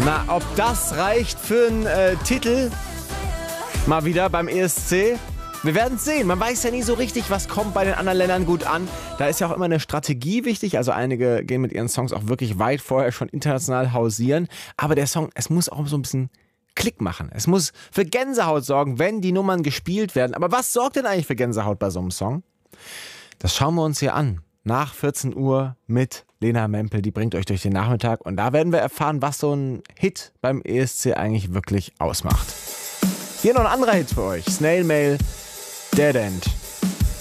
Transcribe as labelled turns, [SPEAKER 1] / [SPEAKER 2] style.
[SPEAKER 1] Na, ob das reicht für einen Titel mal wieder beim ESC? Wir werden es sehen. Man weiß ja nie so richtig, was kommt bei den anderen Ländern gut an. Da ist ja auch immer eine Strategie wichtig. Also einige gehen mit ihren Songs auch wirklich weit vorher schon international hausieren. Aber der Song, es muss auch so ein bisschen Klick machen. Es muss für Gänsehaut sorgen, wenn die Nummern gespielt werden. Aber was sorgt denn eigentlich für Gänsehaut bei so einem Song? Das schauen wir uns hier an. Nach 14 Uhr mit Lena Mempel. Die bringt euch durch den Nachmittag. Und da werden wir erfahren, was so ein Hit beim ESC eigentlich wirklich ausmacht. Hier noch ein anderer Hit für euch. Snail Mail, Dead End.